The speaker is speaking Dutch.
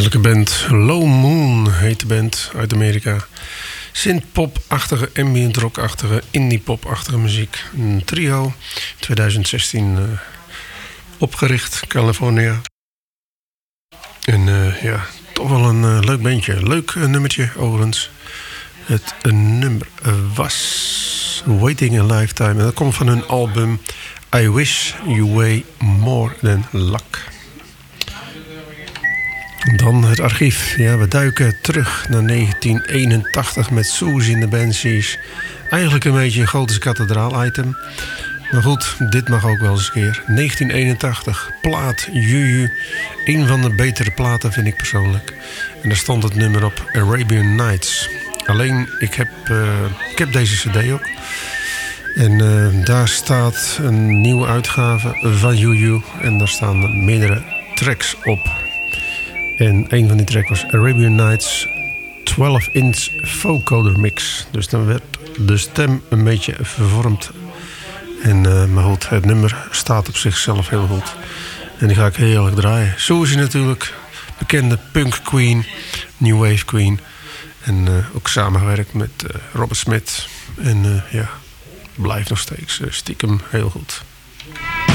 Heerlijke band. Low Moon heet de band uit Amerika. Synth-pop-achtige, ambient rock-achtige, indie-pop-achtige muziek. Een trio, 2016 opgericht, California. En ja, toch wel een leuk bandje. Leuk nummertje overigens. Het nummer was Waiting a Lifetime. En dat komt van hun album I Wish You Way More Than Luck. Dan het archief. Ja, we duiken terug naar 1981 met Siouxsie and the Banshees. Eigenlijk een beetje een Gotische kathedraal item. Maar goed, dit mag ook wel eens een keer. 1981, plaat Juju. Een van de betere platen vind ik persoonlijk. En daar stond het nummer op Arabian Nights. Alleen, ik heb deze cd ook. En daar staat een nieuwe uitgave van Juju. En daar staan meerdere tracks op. En een van die tracks was Arabian Nights 12-inch vocoder mix. Dus dan werd de stem een beetje vervormd. En, maar goed, het nummer staat op zichzelf heel goed. En die ga ik heel erg draaien. Siouxsie natuurlijk, bekende punk queen, new wave queen. En ook samengewerkt met Robert Smith. En ja, blijft nog steeds stiekem heel goed.